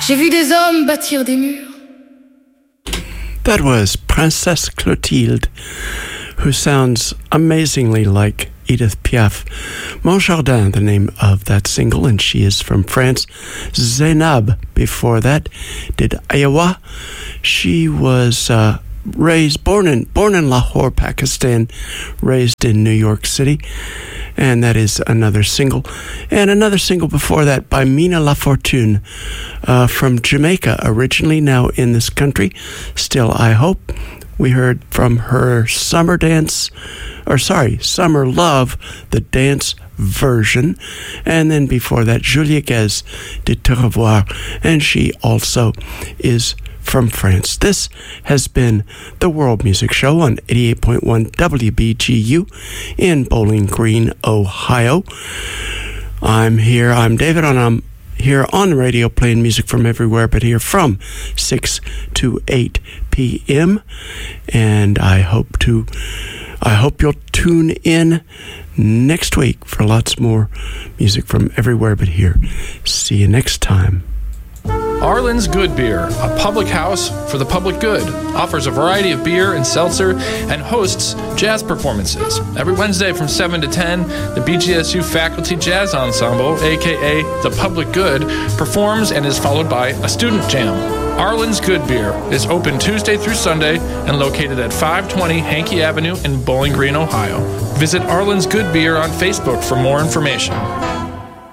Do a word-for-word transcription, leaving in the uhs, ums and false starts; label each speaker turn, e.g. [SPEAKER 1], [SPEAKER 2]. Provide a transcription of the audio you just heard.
[SPEAKER 1] J'ai vu des hommes bâtir des murs.
[SPEAKER 2] That was Princess Clotilde, who sounds amazingly like Edith Piaf. Monjardin, the name of that single, and she is from France. Zainab, before that, did Iowa. She was uh, raised, born in, born in Lahore, Pakistan, raised in New York City. And that is another single. And another single before that by Mina Lafortune uh, from Jamaica, originally now in this country. Still, I hope. We heard from her Summer Dance, or sorry, Summer Love, the dance version. And then before that, Julia Guez did Te Revoir, and she also is from France. This has been the World Music Show on eighty-eight point one W B G U in Bowling Green, Ohio. I'm here, I'm David, and I'm here on the radio playing music from everywhere but here from six to eight p.m. And I hope to I hope you'll tune in next week for lots more music from everywhere but here. See you next time.
[SPEAKER 3] Arlen's Good Beer, a public house for the public good, offers a variety of beer and seltzer and hosts jazz performances. Every Wednesday from seven to ten, the B G S U Faculty Jazz Ensemble, aka The Public Good, performs and is followed by a student jam. Arlen's Good Beer is open Tuesday through Sunday and located at five twenty Hankey Avenue in Bowling Green, Ohio. Visit Arlen's Good Beer on Facebook for more information.